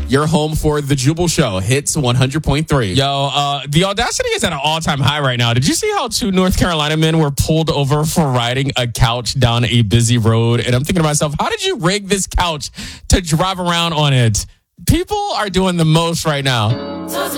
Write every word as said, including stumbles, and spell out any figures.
Your home for The Jubal Show, Hits one hundred point three. Yo, uh, the audacity is at an all-time high right now. Did you see how two North Carolina men were pulled over for riding a couch down a busy road? And I'm thinking to myself, how did you rig this couch to drive around on it? People are doing the most right now.